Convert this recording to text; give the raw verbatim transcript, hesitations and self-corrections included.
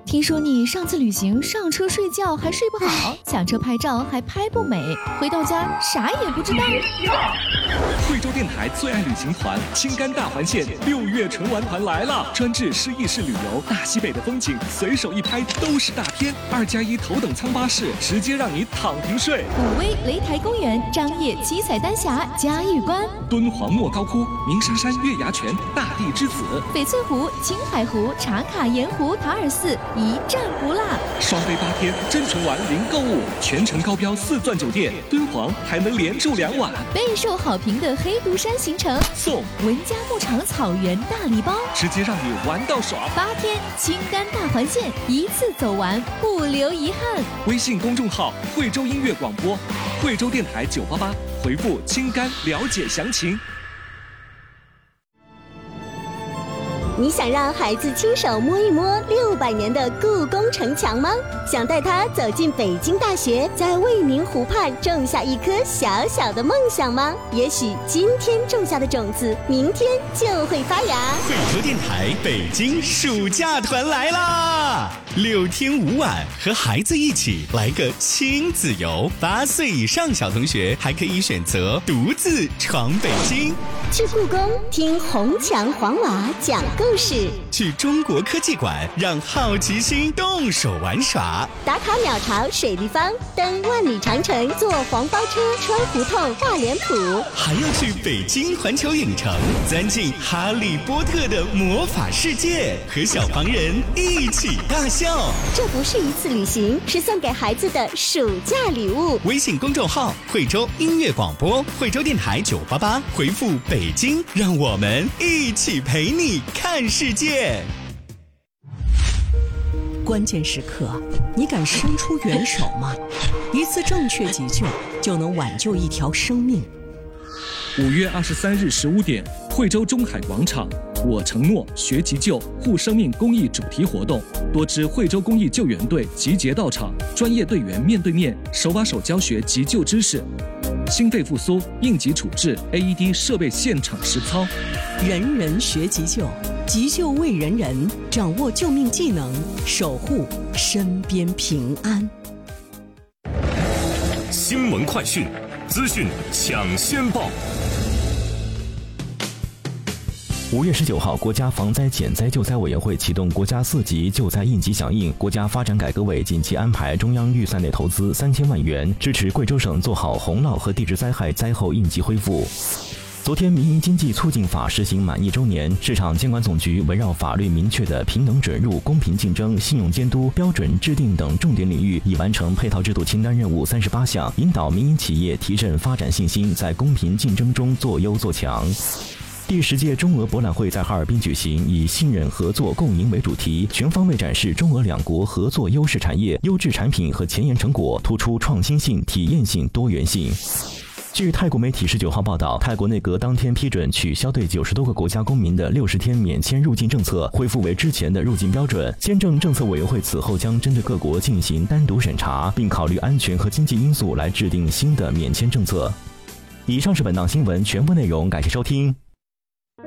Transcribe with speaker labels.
Speaker 1: 听说你上次旅行上车睡觉还睡不好，下车拍照还拍不美，回到家啥也不知道。
Speaker 2: 惠州电台最爱旅行团青甘大环线六月纯玩团来了，专治失忆式旅游，大西北的风景随手一拍都是大片，二加一头等舱巴士，直接让你躺平睡。
Speaker 1: 武威擂台公园、张掖七彩丹霞、嘉峪关、
Speaker 2: 敦煌莫高窟、鸣沙山月牙泉、大地之子、
Speaker 1: 翡翠湖、青海湖、茶卡盐湖、塔尔寺一站不落。
Speaker 2: 双飞八天，真纯玩零购物，全程高标四钻酒店，敦煌还能连住两晚。
Speaker 1: 备受好评的黑独山行程
Speaker 2: 送
Speaker 1: 文家牧场草原大礼包，
Speaker 2: 直接让你玩到爽。
Speaker 1: 八天青甘大环线，一次走完不留遗憾。
Speaker 2: 微信公众号惠州音乐广播，惠州电台九八八，回复青甘了解详情。
Speaker 3: 你想让孩子亲手摸一摸六百年的故宫城墙吗？想带他走进北京大学，在未名湖畔种下一颗小小的梦想吗？也许今天种下的种子，明天就会发芽。
Speaker 4: 惠州电台北京暑假团来啦！六天五晚，和孩子一起来个亲子游。八岁以上小同学还可以选择独自闯北京。
Speaker 3: 去故宫听红墙黄瓦讲故事，
Speaker 4: 去中国科技馆让好奇心动手玩耍，
Speaker 3: 打卡鸟巢水立方，登万里长城，坐黄包车穿胡同画脸谱，
Speaker 4: 还要去北京环球影城，钻进哈利波特的魔法世界，和小黄人一起大笑。
Speaker 3: 这不是一次旅行，是送给孩子的暑假礼物。
Speaker 4: 微信公众号惠州音乐广播，惠州电台九八八，回复北京，让我们一起陪你看世界。
Speaker 5: 关键时刻，你敢伸出援手吗？一次正确急救就能挽救一条生命。
Speaker 2: 五月二十三日十五点，惠州中海广场，我承诺学急救护生命公益主题活动，多支惠州公益救援队集结到场，专业队员面对面手把手教学急救知识，心肺复苏、应急处置、A E D 设备现场实操。
Speaker 5: 人人学急救，急救为人人，掌握救命技能，守护身边平安。
Speaker 6: 新闻快讯，资讯抢先报。
Speaker 7: 五月十九号，国家防灾减灾救灾委员会启动国家四级救灾应急响应。国家发展改革委紧急安排中央预算内投资三千万元，支持贵州省做好洪涝和地质灾害灾后应急恢复。昨天，民营经济促进法实行满一周年，市场监管总局围绕法律明确的平等准入、公平竞争、信用监督、标准制定等重点领域，已完成配套制度清单任务三十八项，引导民营企业提振发展信心，在公平竞争中做优做强。第十届中俄博览会在哈尔滨举行，以信任、合作、共赢为主题，全方位展示中俄两国合作优势产业、优质产品和前沿成果，突出创新性、体验性、多元性。据泰国媒体十九号报道，泰国内阁当天批准取消对九十多个国家公民的六十天免签入境政策，恢复为之前的入境标准。签证政策委员会此后将针对各国进行单独审查，并考虑安全和经济因素来制定新的免签政策。以上是本档新闻全部内容，感谢收听。